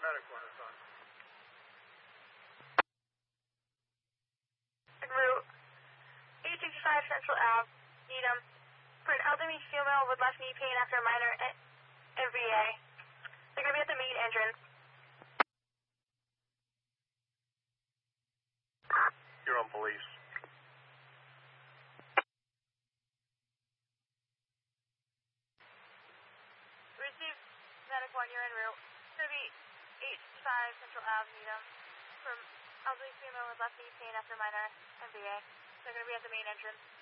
Medic 1 is on. En route 865 Central Ave, Needham, for an elderly female with left knee pain after a minor MVA. They're going to be at the main entrance. You're on police. Receive Medic 1, you're en route. It's going to be 865 Central Ave, Needham, from elderly female with left knee pain after minor MVA. They're going to be at the main entrance.